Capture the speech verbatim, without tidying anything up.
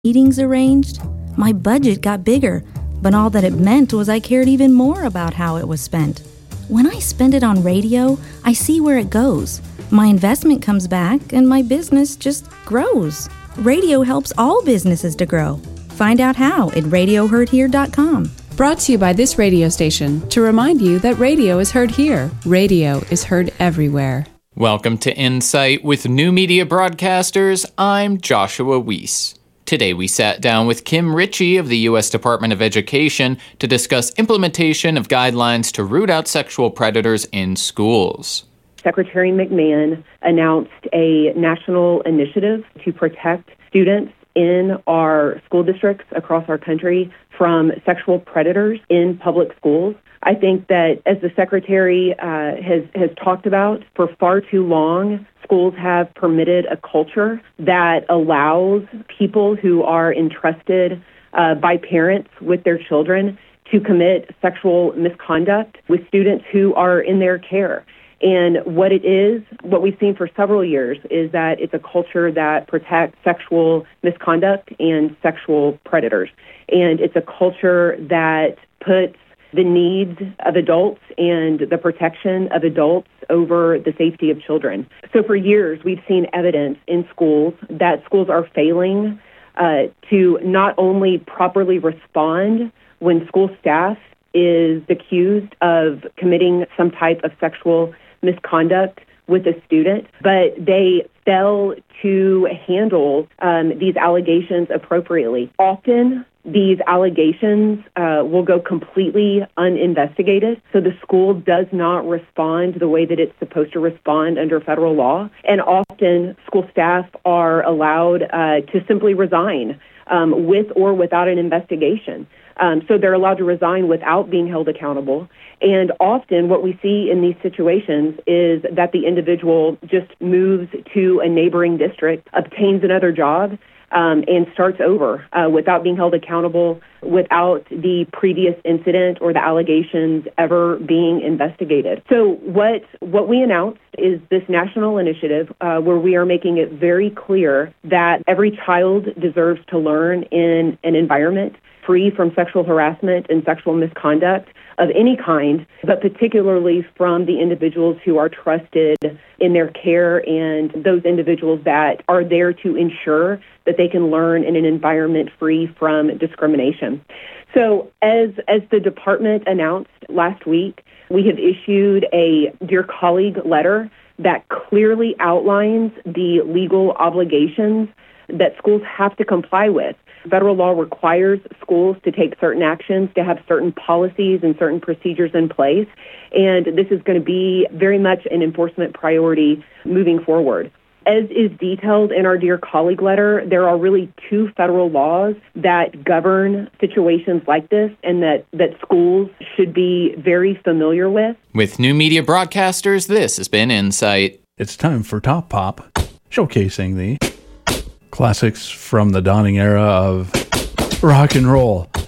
meetings arranged, my budget got bigger, but all that it meant was I cared even more about how it was spent. When I spend it on radio, I see where it goes. My investment comes back, and my business just grows. Radio helps all businesses to grow. Find out how at radio heard here dot com. Brought to you by this radio station to remind you that radio is heard here. Radio is heard everywhere. Welcome to Insight with New Media Broadcasters. I'm Joshua Weiss. Today we sat down with Kim Ritchie of the U S Department of Education to discuss implementation of guidelines to root out sexual predators in schools. Secretary McMahon announced a national initiative to protect students in our school districts across our country from sexual predators in public schools. I think that, as the Secretary uh, has, has talked about, for far too long, schools have permitted a culture that allows people who are entrusted uh, by parents with their children to commit sexual misconduct with students who are in their care. And what it is, what we've seen for several years, is that it's a culture that protects sexual misconduct and sexual predators. And it's a culture that puts the needs of adults and the protection of adults over the safety of children. So for years, we've seen evidence in schools that schools are failing uh, to not only properly respond when school staff is accused of committing some type of sexual misconduct with a student, but they fail to handle um, these allegations appropriately. Often, these allegations uh, will go completely uninvestigated, so the school does not respond the way that it's supposed to respond under federal law, and often school staff are allowed uh, to simply resign um, with or without an investigation. Um, so they're allowed to resign without being held accountable. And often what we see in these situations is that the individual just moves to a neighboring district, obtains another job, um, and starts over uh, without being held accountable, without the previous incident or the allegations ever being investigated. So what what we announced is this national initiative uh, where we are making it very clear that every child deserves to learn in an environment free from sexual harassment and sexual misconduct of any kind, but particularly from the individuals who are trusted in their care and those individuals that are there to ensure that they can learn in an environment free from discrimination. So as as the department announced last week, we have issued a Dear Colleague letter that clearly outlines the legal obligations that schools have to comply with. Federal law requires schools to take certain actions, to have certain policies and certain procedures in place, and this is going to be very much an enforcement priority moving forward. As is detailed in our Dear Colleague letter, there are really two federal laws that govern situations like this and that, that schools should be very familiar with. With New Media Broadcasters, this has been Insight. It's time for Top Pop, showcasing the classics from the dawning era of rock and roll.